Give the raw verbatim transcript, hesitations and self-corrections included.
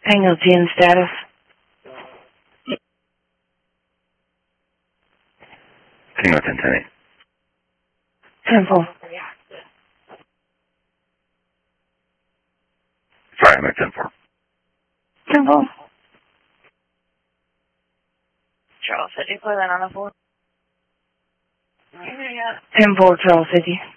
Angle ten status. Tango ten ten eight. Temple. Sorry, I'm at ten four. Temple. Charles City, put that on the board. Temple, Charles City.